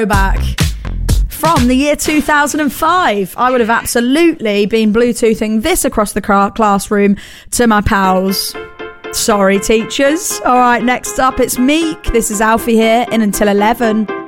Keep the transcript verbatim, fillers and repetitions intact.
back from the year two thousand five. I would have absolutely been Bluetoothing this across the classroom to my pals. Sorry, teachers. All right, next up, it's Meek. This is Alfie here in Until eleven.